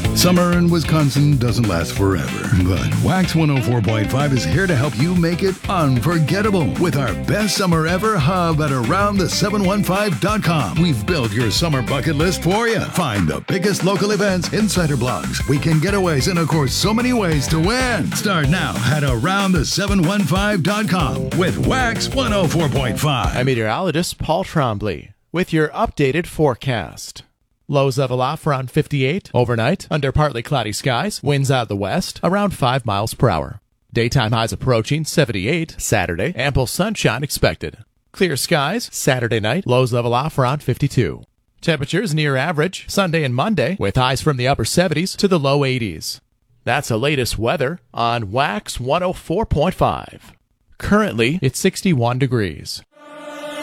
Summer in Wisconsin doesn't last forever, but Wax 104.5 is here to help you make it unforgettable with our best summer ever hub at AroundThe715.com. We've built your summer bucket list for you. Find the biggest local events, insider blogs, weekend getaways, and of course, so many ways to win. Start now at AroundThe715.com with Wax 104.5. I'm meteorologist Paul Trombley with your updated forecast. Lows level off around 58 overnight, under partly cloudy skies, winds out of the west, around 5 miles per hour. Daytime highs approaching 78 Saturday, ample sunshine expected. Clear skies Saturday night, lows level off around 52. Temperatures near average Sunday and Monday, with highs from the upper 70s to the low 80s. That's the latest weather on Wax 104.5. Currently, it's 61 degrees.